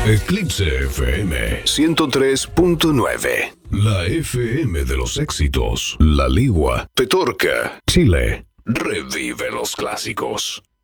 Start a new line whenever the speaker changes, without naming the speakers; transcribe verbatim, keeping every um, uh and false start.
Eclipse F M ciento tres punto nueve. La F M de los éxitos. La Ligua, Petorca, Chile. Revive los clásicos.